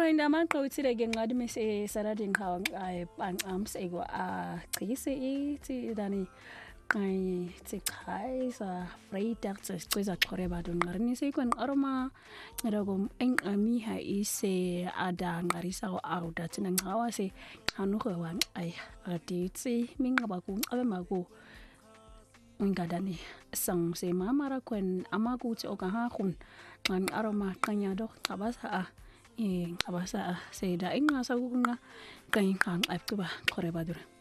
Alright, amaqawuthile ke nqadi mise Saturday ngqawa panqam seko chise ithi dani qai tsichaisa freitag tsiza chore ba don ngarini se kon aroma ngero enqami ha ise ada ngarisa go auda tsina ngqawa se hanu go wan ai atitsi mingaba ku abe maku ngadani sang se mamara kwen amakuthi okahagun ngan aroma qanyado qabasa abasa seda inqasa kunqa qai qan aqiba chore ba dur